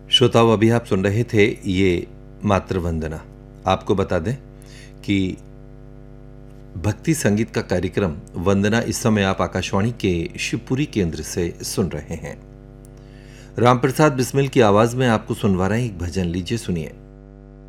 श्रोताओं, अभी आप सुन रहे थे ये मातृ वंदना। आपको बता दें कि भक्ति संगीत का कार्यक्रम वंदना इस समय आप आकाशवाणी के शिवपुरी केंद्र से सुन रहे हैं। रामप्रसाद बिस्मिल की आवाज में आपको सुनवा रहे हैं एक भजन। लीजिए सुनिए।